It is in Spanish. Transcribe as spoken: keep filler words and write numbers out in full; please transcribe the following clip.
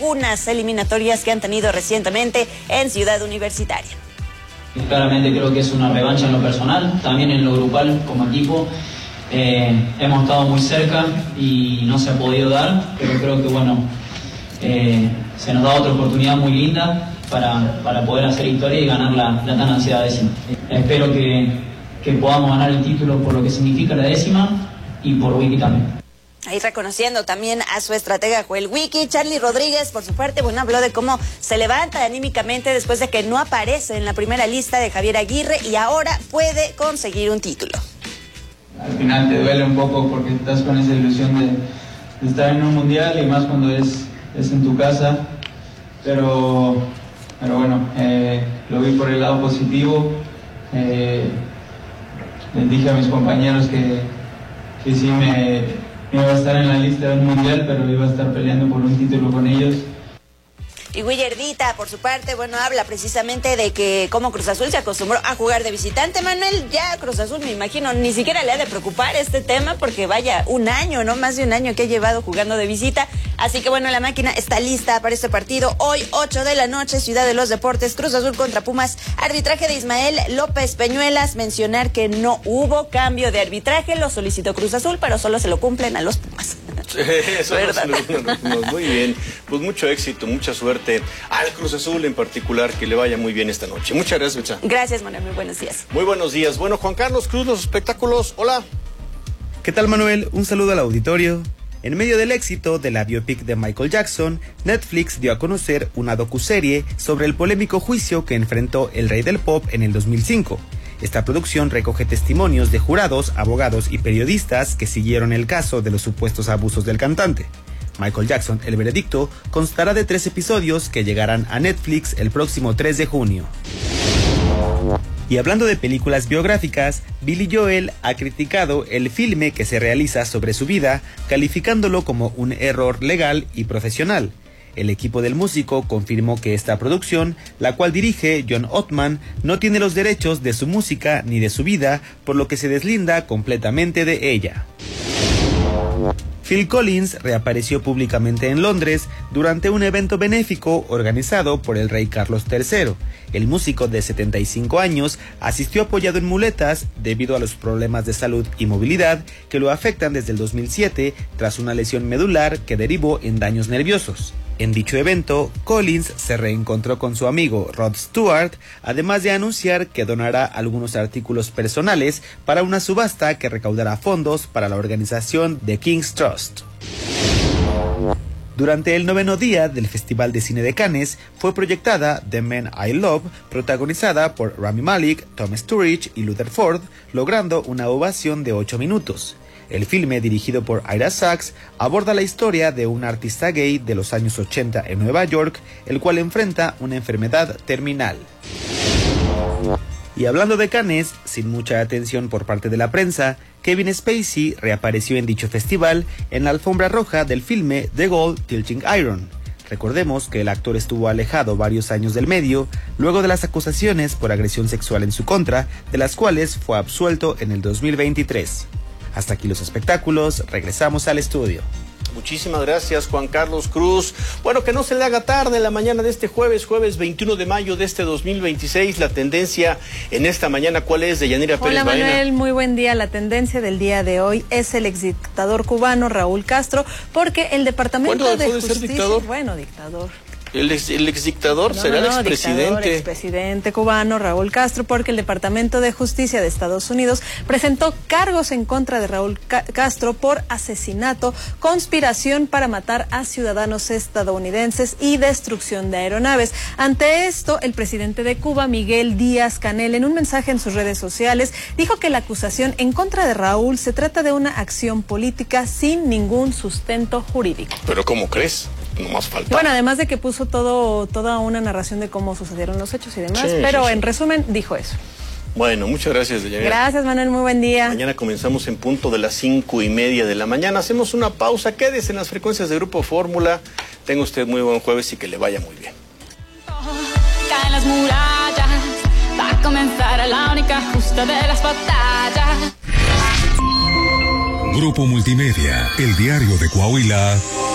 unas eliminatorias que han tenido recientemente en Ciudad Universitaria. Claramente creo que es una revancha en lo personal, también en lo grupal como equipo. Eh, hemos estado muy cerca y no se ha podido dar, pero creo que bueno, eh, se nos da otra oportunidad muy linda para, para poder hacer historia y ganar la, la tan ansiada décima. Espero que, que podamos ganar el título por lo que significa la décima y por Wiki también. Ahí reconociendo también a su estratega Joel Wiki. Charly Rodríguez, por su parte, bueno, habló de cómo se levanta anímicamente después de que no aparece en la primera lista de Javier Aguirre y ahora puede conseguir un título. Al final te duele un poco porque estás con esa ilusión de, de estar en un mundial y más cuando es, es en tu casa, pero, pero bueno, eh, lo vi por el lado positivo. Eh, les dije a mis compañeros que, que sí me... iba a estar en la lista del mundial, pero iba a estar peleando por un título con ellos. Y Willardita, por su parte, bueno, habla precisamente de que como Cruz Azul se acostumbró a jugar de visitante, Manuel. Ya Cruz Azul, me imagino, ni siquiera le ha de preocupar este tema porque vaya, un año, ¿no? Más de un año que ha llevado jugando de visita. Así que bueno, la máquina está lista para este partido. Hoy, ocho de la noche, Ciudad de los Deportes, Cruz Azul contra Pumas. Arbitraje de Ismael López Peñuelas. Mencionar que no hubo cambio de arbitraje, lo solicitó Cruz Azul, pero solo se lo cumplen a los Pumas. Eso no, muy bien, pues mucho éxito, mucha suerte al Cruz Azul en particular, que le vaya muy bien esta noche. Muchas gracias, Mecha. Gracias, Manuel, muy buenos días. Muy buenos días. Bueno, Juan Carlos Cruz, los espectáculos, hola. ¿Qué tal, Manuel? Un saludo al auditorio. En medio del éxito de la biopic de Michael Jackson, Netflix dio a conocer una docuserie sobre el polémico juicio que enfrentó el rey del pop en el dos mil cinco. Esta producción recoge testimonios de jurados, abogados y periodistas que siguieron el caso de los supuestos abusos del cantante. Michael Jackson, el veredicto, constará de tres episodios que llegarán a Netflix el próximo tres de junio. Y hablando de películas biográficas, Billy Joel ha criticado el filme que se realiza sobre su vida, calificándolo como un error legal y profesional. El equipo del músico confirmó que esta producción, la cual dirige John Ottman, no tiene los derechos de su música ni de su vida, por lo que se deslinda completamente de ella. Phil Collins reapareció públicamente en Londres durante un evento benéfico organizado por el rey Carlos tercero. El músico de setenta y cinco años asistió apoyado en muletas debido a los problemas de salud y movilidad que lo afectan desde el dos mil siete tras una lesión medular que derivó en daños nerviosos. En dicho evento, Collins se reencontró con su amigo Rod Stewart, además de anunciar que donará algunos artículos personales para una subasta que recaudará fondos para la organización The King's Trust. Durante el noveno día del Festival de Cine de Cannes, fue proyectada The Man I Love, protagonizada por Rami Malek, Tom Sturridge y Luther Ford, logrando una ovación de ocho minutos. El filme, dirigido por Ira Sachs, aborda la historia de un artista gay de los años ochenta en Nueva York, el cual enfrenta una enfermedad terminal. Y hablando de Cannes, sin mucha atención por parte de la prensa, Kevin Spacey reapareció en dicho festival en la alfombra roja del filme The Gold Tilting Iron. Recordemos que el actor estuvo alejado varios años del medio, luego de las acusaciones por agresión sexual en su contra, de las cuales fue absuelto en el dos mil veintitrés. Hasta aquí los espectáculos, regresamos al estudio. Muchísimas gracias, Juan Carlos Cruz. Bueno, que no se le haga tarde la mañana de este jueves, jueves veintiuno de mayo de este dos mil veintiséis. La tendencia en esta mañana, ¿cuál es, Deyanira Pérez Hola, Baena? Manuel, muy buen día. La tendencia del día de hoy es el exdictador cubano Raúl Castro, porque el Departamento ¿Cuándo de dejó de ser Justicia... dictador? Bueno, dictador. El, ex, el exdictador No, será no, el no, expresidente. Dictador, expresidente cubano Raúl Castro, porque el Departamento de Justicia de Estados Unidos presentó cargos en contra de Raúl Ca- Castro por asesinato, conspiración para matar a ciudadanos estadounidenses y destrucción de aeronaves. Ante esto, el presidente de Cuba, Miguel Díaz-Canel, en un mensaje en sus redes sociales, dijo que la acusación en contra de Raúl se trata de una acción política sin ningún sustento jurídico. ¿Pero cómo crees? No más falta. Bueno, además de que puso todo, toda una narración de cómo sucedieron los hechos y demás, Sí, pero sí, sí. en resumen dijo eso. Bueno, muchas gracias, Deyanira. Gracias, Manuel, muy buen día. Mañana comenzamos en punto de las cinco y media de la mañana. Hacemos una pausa, quédese en las frecuencias de Grupo Fórmula. Tenga usted muy buen jueves y que le vaya muy bien. Caen las murallas, va a comenzar la única justa de las batallas. Grupo Multimedia, el diario de Coahuila.